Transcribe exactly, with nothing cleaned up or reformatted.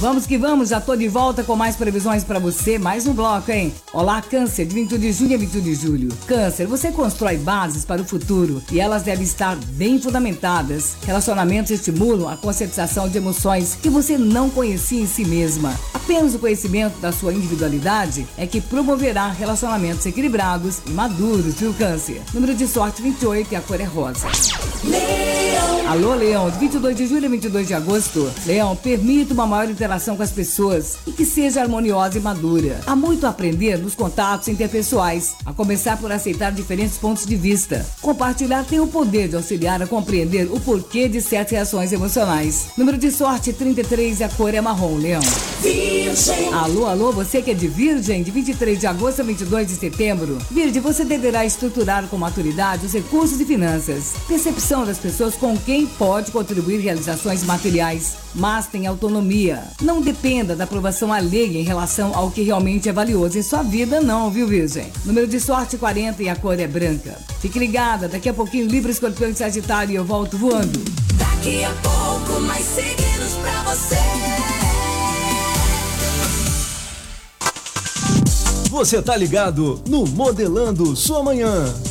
Vamos que vamos, já tô de volta com mais previsões pra você, mais um bloco, hein? Olá, Câncer, de vinte de junho a vinte de julho. Câncer, você constrói bases para o futuro e elas devem estar bem fundamentadas. Relacionamentos estimulam a conscientização de emoções que você não conhecia em si mesma. Apenas o conhecimento da sua individualidade é que promoverá relacionamentos equilibrados e maduros, viu, Câncer? Número de sorte vinte e oito e a cor é rosa. Leão. Alô, Leão, de vinte e dois de julho a vinte e dois de agosto. Leão, permita uma maior interação com as pessoas e que seja harmoniosa e madura. Há muito a aprender nos contatos interpessoais, a começar por aceitar diferentes pontos de vista. Compartilhar tem o poder de auxiliar a compreender o porquê de certas reações emocionais. Número de sorte trinta e três e a cor é marrom, Leão. Virgem. Alô, alô, você que é de Virgem, de vinte e três de agosto a vinte e dois de setembro. Virgem, você deverá estruturar com maturidade os recursos e finanças. Percepção das pessoas com quem pode contribuir realizações materiais, mas tem autonomia. Não dependa da aprovação alheia em relação ao que realmente é valioso em sua vida, não, viu, Virgem? Número de sorte quarenta e a cor é branca. Fique ligada, daqui a pouquinho, Libra, Escorpião e Sagitário, eu volto voando. Daqui a pouco, mais seguidos pra você. Você tá ligado no Modelando Sua Manhã.